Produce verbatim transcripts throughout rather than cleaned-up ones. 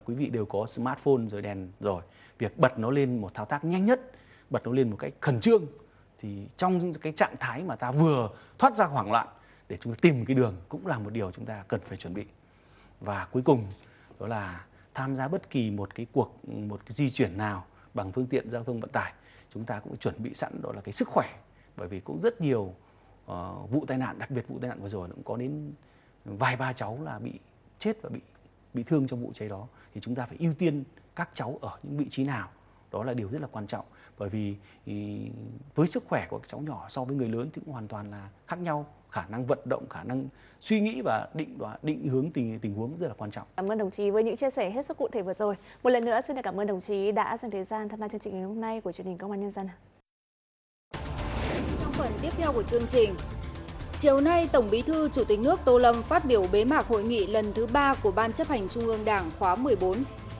Quý vị đều có smartphone rồi, đèn rồi. Việc bật nó lên một thao tác nhanh nhất, bật nó lên một cách khẩn trương, thì trong cái trạng thái mà ta vừa thoát ra hoảng loạn để chúng ta tìm cái đường cũng là một điều chúng ta cần phải chuẩn bị. Và cuối cùng đó là tham gia bất kỳ một cái cuộc, một cái di chuyển nào bằng phương tiện giao thông vận tải, chúng ta cũng chuẩn bị sẵn đó là cái sức khỏe. Bởi vì cũng rất nhiều uh, vụ tai nạn, đặc biệt vụ tai nạn vừa rồi cũng có đến vài ba cháu là bị chết và bị bị thương trong vụ cháy đó. Thì chúng ta phải ưu tiên các cháu ở những vị trí nào, đó là điều rất là quan trọng. Bởi vì ý, với sức khỏe của các cháu nhỏ so với người lớn thì cũng hoàn toàn là khác nhau, khả năng vận động, khả năng suy nghĩ và định đoán, định hướng tình tình huống rất là quan trọng. Cảm ơn đồng chí với những chia sẻ hết sức cụ thể vừa rồi. Một lần nữa xin được cảm ơn đồng chí đã dành thời gian tham gia chương trình ngày hôm nay của truyền hình Công an Nhân dân. Trong phần tiếp theo của chương trình, chiều nay Tổng Bí thư Chủ tịch nước Tô Lâm phát biểu bế mạc hội nghị lần thứ ba của Ban Chấp hành Trung ương Đảng khóa mười bốn.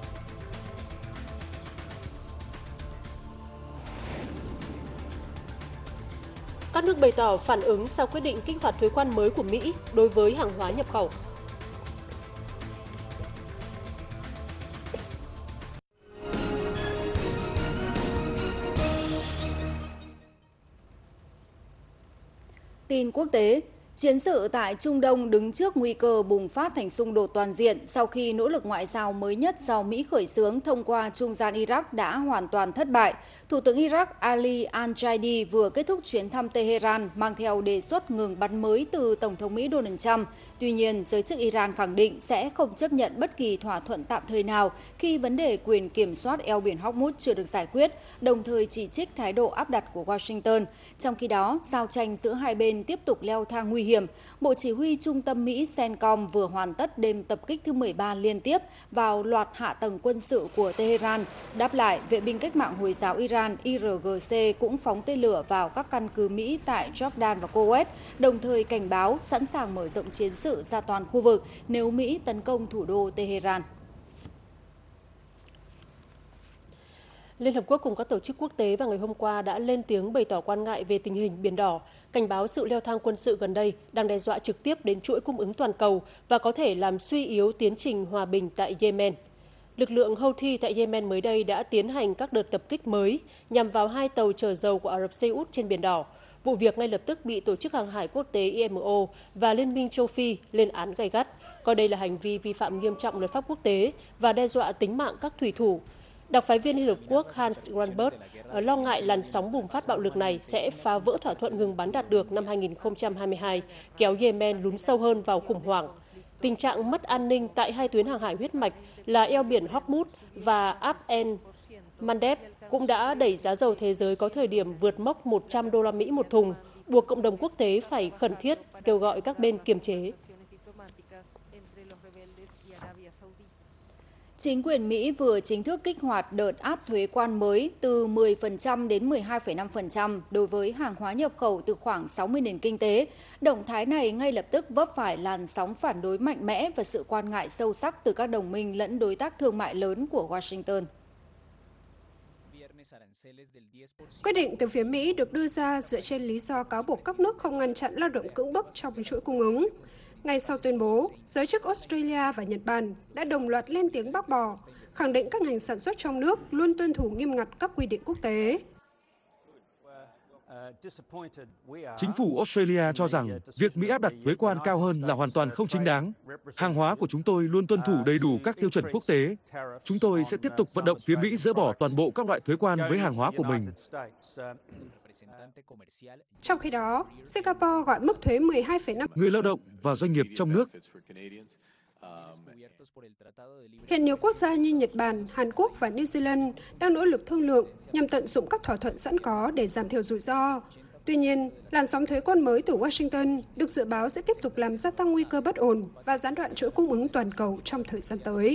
Các nước bày tỏ phản ứng sau quyết định kích hoạt thuế quan mới của Mỹ đối với hàng hóa nhập khẩu. Tin quốc tế, chiến sự tại Trung Đông đứng trước nguy cơ bùng phát thành xung đột toàn diện sau khi nỗ lực ngoại giao mới nhất do Mỹ khởi xướng thông qua trung gian Iraq đã hoàn toàn thất bại. Thủ tướng Iraq Ali Al-Jaidi vừa kết thúc chuyến thăm Tehran mang theo đề xuất ngừng bắn mới từ Tổng thống Mỹ Donald Trump. Tuy nhiên, giới chức Iran khẳng định sẽ không chấp nhận bất kỳ thỏa thuận tạm thời nào khi vấn đề quyền kiểm soát eo biển Hormuz chưa được giải quyết, đồng thời chỉ trích thái độ áp đặt của Washington. Trong khi đó, giao tranh giữa hai bên tiếp tục leo thang nguy hiểm. Bộ Chỉ huy Trung tâm Mỹ CENTCOM vừa hoàn tất đêm tập kích thứ mười ba liên tiếp vào loạt hạ tầng quân sự của Tehran. Đáp lại, Vệ binh Cách mạng Hồi giáo Iran I R G C cũng phóng tên lửa vào các căn cứ Mỹ tại Jordan và Kuwait, đồng thời cảnh báo sẵn sàng mở rộng chiến sự ra toàn khu vực nếu Mỹ tấn công thủ đô Tehran. Liên Hợp Quốc cùng các tổ chức quốc tế vào ngày hôm qua đã lên tiếng bày tỏ quan ngại về tình hình Biển Đỏ, cảnh báo sự leo thang quân sự gần đây đang đe dọa trực tiếp đến chuỗi cung ứng toàn cầu và có thể làm suy yếu tiến trình hòa bình tại Yemen. Lực lượng Houthi tại Yemen mới đây đã tiến hành các đợt tập kích mới nhằm vào hai tàu chở dầu của Ả Rập Xê Út trên Biển Đỏ. Vụ việc ngay lập tức bị Tổ chức Hàng hải Quốc tế I M O và Liên minh châu Phi lên án gay gắt, coi đây là hành vi vi phạm nghiêm trọng luật pháp quốc tế và đe dọa tính mạng các thủy thủ. Đặc phái viên Liên Hợp Quốc Hans Grunberg lo ngại làn sóng bùng phát bạo lực này sẽ phá vỡ thỏa thuận ngừng bắn đạt được năm hai nghìn không trăm hai mươi hai, kéo Yemen lún sâu hơn vào khủng hoảng. Tình trạng mất an ninh tại hai tuyến hàng hải huyết mạch là eo biển Hormuz và Bab el Mandeb cũng đã đẩy giá dầu thế giới có thời điểm vượt mốc một trăm đô la Mỹ một thùng, buộc cộng đồng quốc tế phải khẩn thiết kêu gọi các bên kiềm chế. Chính quyền Mỹ vừa chính thức kích hoạt đợt áp thuế quan mới từ mười phần trăm đến mười hai phẩy năm phần trăm đối với hàng hóa nhập khẩu từ khoảng sáu mươi nền kinh tế. Động thái này ngay lập tức vấp phải làn sóng phản đối mạnh mẽ và sự quan ngại sâu sắc từ các đồng minh lẫn đối tác thương mại lớn của Washington. Quyết định từ phía Mỹ được đưa ra dựa trên lý do cáo buộc các nước không ngăn chặn lao động cưỡng bức trong chuỗi cung ứng. Ngay sau tuyên bố, giới chức Australia và Nhật Bản đã đồng loạt lên tiếng bác bỏ, khẳng định các ngành sản xuất trong nước luôn tuân thủ nghiêm ngặt các quy định quốc tế. Chính phủ Australia cho rằng việc Mỹ áp đặt thuế quan cao hơn là hoàn toàn không chính đáng. Hàng hóa của chúng tôi luôn tuân thủ đầy đủ các tiêu chuẩn quốc tế. Chúng tôi sẽ tiếp tục vận động phía Mỹ dỡ bỏ toàn bộ các loại thuế quan với hàng hóa của mình. Trong khi đó, Singapore gọi mức thuế mười hai phẩy năm người lao động và doanh nghiệp trong nước. Hiện nhiều quốc gia như Nhật Bản, Hàn Quốc và New Zealand đang nỗ lực thương lượng nhằm tận dụng các thỏa thuận sẵn có để giảm thiểu rủi ro. Tuy nhiên, làn sóng thuế quan mới từ Washington được dự báo sẽ tiếp tục làm gia tăng nguy cơ bất ổn và gián đoạn chuỗi cung ứng toàn cầu trong thời gian tới.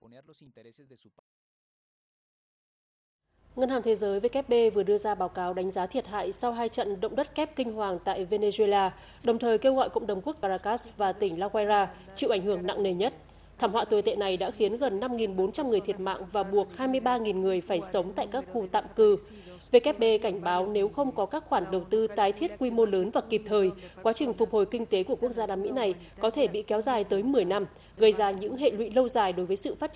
Ngân hàng Thế giới W F P vừa đưa ra báo cáo đánh giá thiệt hại sau hai trận động đất kép kinh hoàng tại Venezuela, đồng thời kêu gọi cộng đồng quốc Caracas và tỉnh La Guaira chịu ảnh hưởng nặng nề nhất. Thảm họa tồi tệ này đã khiến gần năm nghìn bốn trăm người thiệt mạng và buộc hai mươi ba nghìn người phải sống tại các khu tạm cư. W F P cảnh báo nếu không có các khoản đầu tư tái thiết quy mô lớn và kịp thời, quá trình phục hồi kinh tế của quốc gia Nam Mỹ này có thể bị kéo dài tới mười năm, gây ra những hệ lụy lâu dài đối với sự phát triển